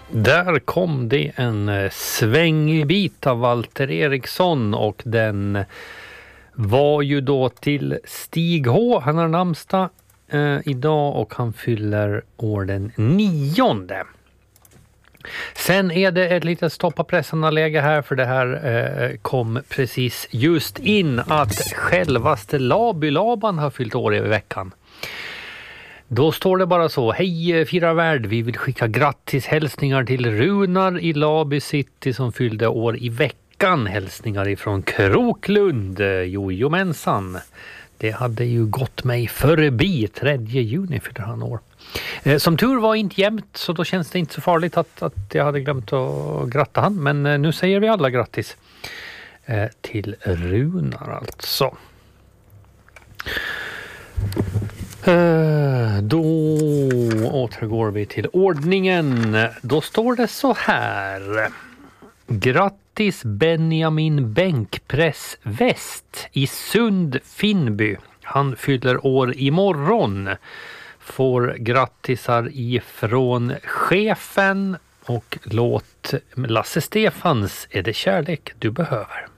Där kom det en svängig bit av Walter Eriksson och den var ju då till Stig H. Han har namnsdag idag och han fyller år den 9:e. Sen är det ett litet stoppa pressarna läge här för det här kom precis just in att självaste Laban har fyllt år i veckan. Då står det bara så: hej Fira Värld, vi vill skicka grattis hälsningar till Runar i Laby City som fyllde år i veckan. Hälsningar ifrån Kroklund, jojomensan. Det hade ju gått mig förbi, 3 juni fyller han år. Som tur var inte jämnt så då känns det inte så farligt att jag hade glömt att gratta han. Men nu säger vi alla grattis till Runar alltså. Då återgår vi till ordningen. Då står det så här: grattis Benjamin Bänkpress Väst i Sund Finnby. Han fyller år imorgon. Får grattisar ifrån chefen och låt Lasse Stefans Är det kärlek du behöver.